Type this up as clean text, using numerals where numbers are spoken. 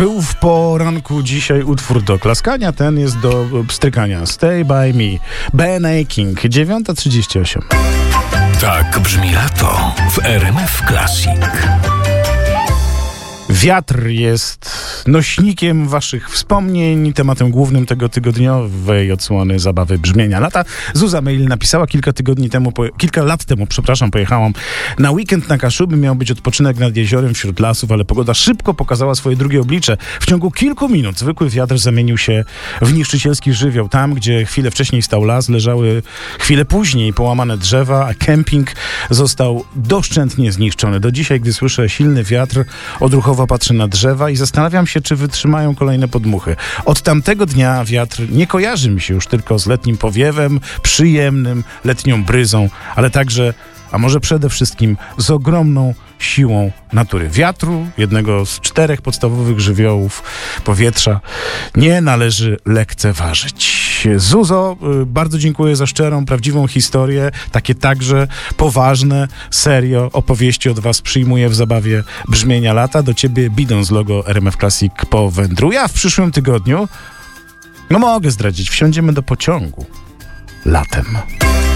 Był w poranku dzisiaj utwór do klaskania, ten jest do pstrykania. Stay by me. Ben A. King, 9:38. Tak brzmi lato w RMF Classic. Wiatr jest nośnikiem waszych wspomnień, tematem głównym tego tygodniowej odsłony zabawy brzmienia lata. Zuza Mail napisała kilka lat temu, pojechałam na weekend na Kaszuby, miał być odpoczynek nad jeziorem wśród lasów, ale pogoda szybko pokazała swoje drugie oblicze. W ciągu kilku minut zwykły wiatr zamienił się w niszczycielski żywioł. Tam, gdzie chwilę wcześniej stał las, leżały chwilę później połamane drzewa, a kemping został doszczętnie zniszczony. Do dzisiaj, gdy słyszę silny wiatr, odruchowo patrzę na drzewa i zastanawiam się, czy wytrzymają kolejne podmuchy. Od tamtego dnia wiatr nie kojarzy mi się już tylko z letnim powiewem, przyjemnym, letnią bryzą, ale także, a może przede wszystkim, z ogromną siłą natury. Wiatru, jednego z 4 podstawowych żywiołów powietrza, nie należy lekceważyć. Zuzo, bardzo dziękuję za szczerą, prawdziwą historię, takie także poważne, serio opowieści od was przyjmuję w zabawie brzmienia lata. Do ciebie bidon z logo RMF Classic powędruje, a w przyszłym tygodniu, mogę zdradzić, wsiądziemy do pociągu latem.